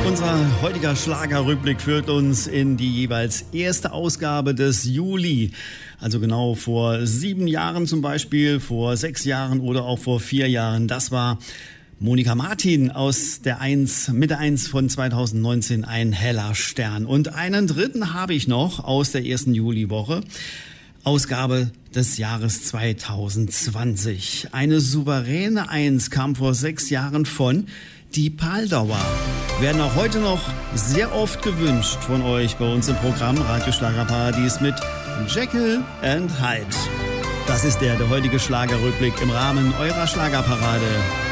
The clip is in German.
Unser heutiger Schlagerrückblick führt uns in die jeweils erste Ausgabe des Juli. Also genau vor 7 Jahren zum Beispiel, vor 6 Jahren oder auch vor 4 Jahren. Das war Monika Martin aus der 1, Mitte 1 von 2019, ein heller Stern. Und einen dritten habe ich noch aus der ersten Juliwoche. Ausgabe des Jahres 2020. Eine souveräne 1 kam vor 6 Jahren von Die Paldauer. Werden auch heute noch sehr oft gewünscht von euch bei uns im Programm Radio Schlagerparadies mit Jekyll and Hyde. Das ist der heutige Schlagerrückblick im Rahmen eurer Schlagerparade.